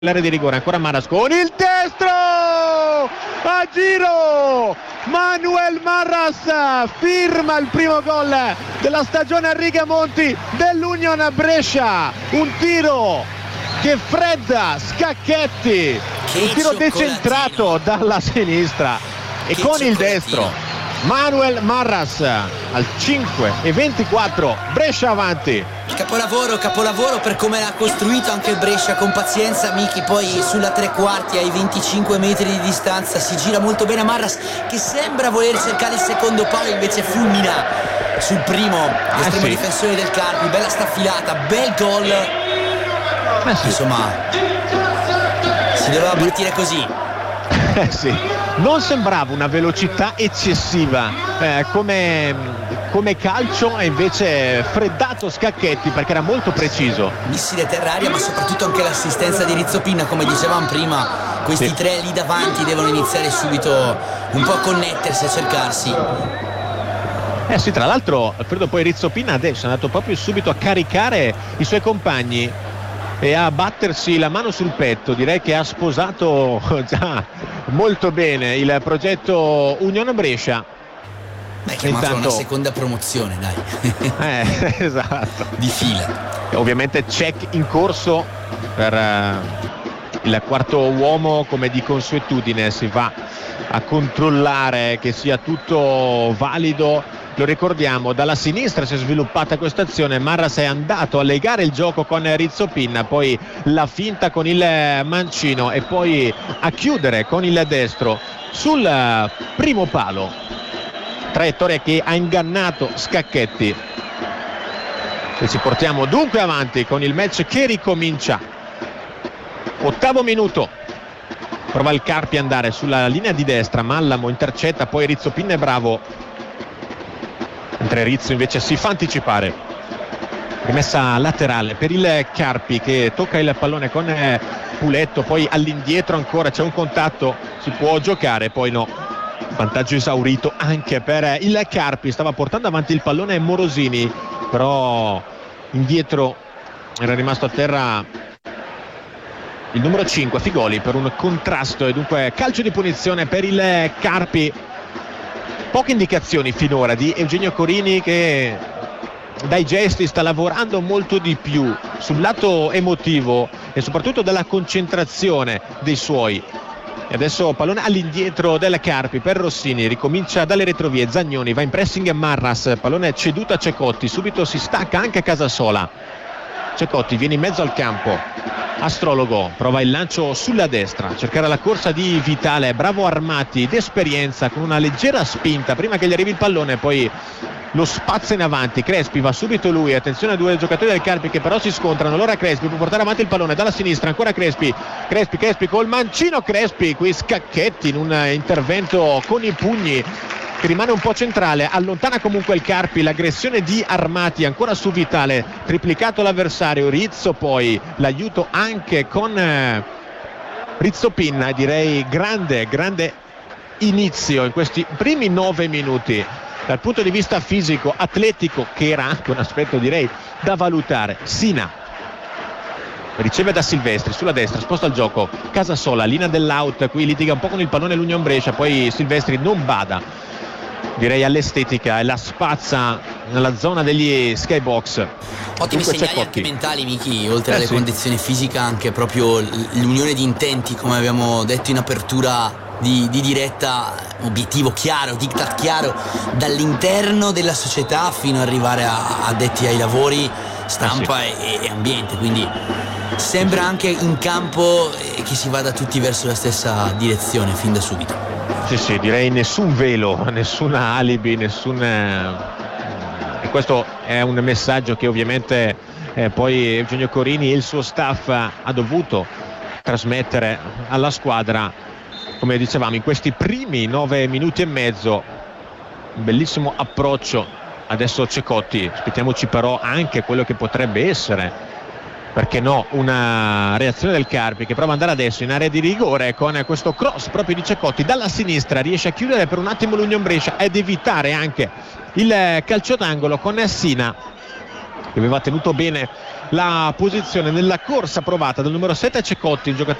l'area di rigore, ancora Marras con il destro a giro. Manuel Marras firma il primo gol della stagione a Rigamonti dell'Union Brescia, un tiro che fredda Scacchetti, un tiro decentrato dalla sinistra e con il destro Manuel Marras al 5:24, Brescia avanti. Capolavoro per come l'ha costruito anche il Brescia, con pazienza Miki. Poi sulla tre quarti ai 25 metri di distanza si gira molto bene Marras, che sembra voler cercare il secondo palo, invece fulmina sul primo estremo difensore del Carpi. Bella staffilata, bel gol. Insomma, si doveva partire così. Sì, non sembrava una velocità eccessiva come calcio, e invece freddato Scacchetti perché era molto preciso. Missile terra-aria, ma soprattutto anche l'assistenza di Rizzopinna, come dicevamo prima. Questi tre lì davanti devono iniziare subito un po' a connettersi, a cercarsi. Sì, tra l'altro Alfredo, poi Rizzopinna adesso è andato proprio subito a caricare i suoi compagni e a battersi la mano sul petto. Direi che ha sposato già molto bene il progetto Union Brescia. Chiamato una seconda promozione, dai. Esatto, di fila. E ovviamente check in corso per il quarto uomo, come di consuetudine si va a controllare che sia tutto valido. Lo ricordiamo, dalla sinistra si è sviluppata questa azione, Marras è andato a legare il gioco con Rizzopinna, poi la finta con il mancino e poi a chiudere con il destro sul primo palo, traiettoria che ha ingannato Scacchetti. E ci portiamo dunque avanti con il match che ricomincia. 8° minuto, prova il Carpi ad andare sulla linea di destra, Mallamo intercetta, poi Rizzopinna è bravo, mentre Rizzo invece si fa anticipare. Rimessa laterale per il Carpi che tocca il pallone con Puletto, poi all'indietro ancora c'è un contatto, si può giocare, poi no, vantaggio esaurito anche per il Carpi. Stava portando avanti il pallone Morosini, però indietro era rimasto a terra il numero 5 Figoli per un contrasto, e dunque calcio di punizione per il Carpi. Poche indicazioni finora di Eugenio Corini, che dai gesti sta lavorando molto di più sul lato emotivo e soprattutto della concentrazione dei suoi. E adesso pallone all'indietro del Carpi per Rossini, ricomincia dalle retrovie, Zagnoni va in pressing Marras, pallone ceduto a Cecotti, subito si stacca anche Casasola. Cecotti viene in mezzo al campo, Astrologo prova il lancio sulla destra, cercare la corsa di Vitale, bravo Armati d'esperienza con una leggera spinta prima che gli arrivi il pallone, poi lo spazza in avanti. Crespi va subito lui, attenzione a due giocatori del Carpi che però si scontrano. Allora Crespi può portare avanti il pallone dalla sinistra, ancora Crespi col mancino. Crespi, qui Scacchetti in un intervento con i pugni che rimane un po' centrale, allontana comunque il Carpi. L'aggressione di Armati ancora su Vitale, triplicato l'avversario. Rizzo poi l'aiuto anche con Rizzopinna, direi grande inizio in questi primi 9 minuti dal punto di vista fisico, atletico, che era anche un aspetto direi da valutare. Sina riceve da Silvestri sulla destra, sposta il gioco, Casasola, linea dell'out, qui litiga un po' con il pallone l'Union Brescia, poi Silvestri non bada direi all'estetica e la spazza nella zona degli skybox. Ottimi segnali anche mentali, Miki, oltre alle condizioni fisiche, anche proprio l'unione di intenti, come abbiamo detto in apertura di diretta, obiettivo chiaro, diktat chiaro dall'interno della società fino ad arrivare a addetti ai lavori, stampa e ambiente, quindi sembra anche in campo che si vada tutti verso la stessa direzione fin da subito. Sì, direi nessun velo, nessuna alibi, e questo è un messaggio che ovviamente poi Eugenio Corini e il suo staff ha dovuto trasmettere alla squadra. Come dicevamo, in questi primi 9 minuti e mezzo un bellissimo approccio. Adesso Cecotti, aspettiamoci però anche quello che potrebbe essere, perché no, una reazione del Carpi che prova ad andare adesso in area di rigore con questo cross proprio di Cecotti dalla sinistra, riesce a chiudere per un attimo l'Union Brescia ed evitare anche il calcio d'angolo con Sina che aveva tenuto bene la posizione. Nella corsa provata dal numero 7 Cecotti, il giocatore